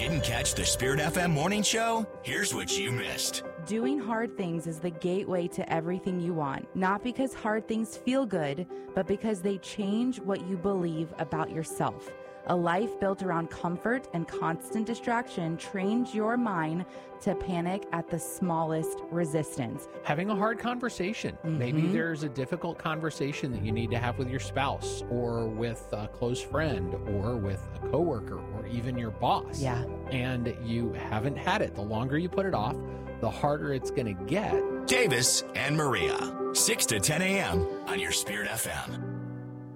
Didn't catch the Spirit FM morning show? Here's what you missed. Doing hard things is the gateway to everything you want. Not because hard things feel good, but because they change what you believe about yourself. A life built around comfort and constant distraction trains your mind to panic at the smallest resistance. Having a hard conversation. Maybe there's a difficult conversation that you need to have with your spouse or with a close friend or with a coworker or even your boss. Yeah. And you haven't had it. The longer you put it off, the harder it's going to get. Davis and Maria, 6 to 10 a.m. on your Spirit FM.